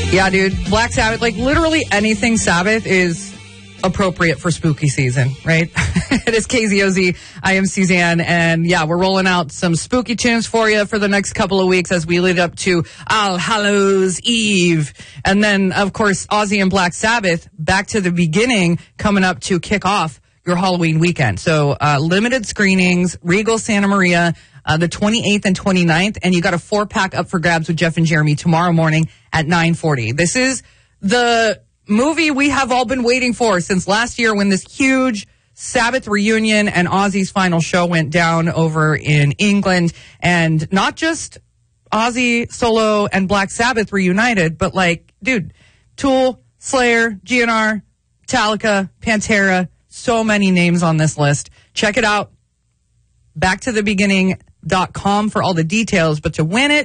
Yeah, dude. Black Sabbath, like literally anything Sabbath is appropriate for spooky season, right? It is KZOZ. I am Suzanne, and yeah, we're rolling out some spooky tunes for you for the next couple of weeks as we lead up to All Hallows Eve. And then, of course, Ozzy and Black Sabbath, back to the beginning, coming up to kick off your Halloween weekend. So, limited screenings, Regal Santa Maria, the 28th and 29th, and you got a 4-pack up for grabs with Jeff and Jeremy tomorrow morning at 9:40. This is the movie we have all been waiting for since last year when this huge Sabbath reunion and Ozzy's final show went down over in England. And not just Ozzy solo and Black Sabbath reunited, but like, dude, Tool, Slayer, GNR, Metallica, Pantera, so many names on this list. Check it out. Backtothebeginning.com for all the details. But to win it,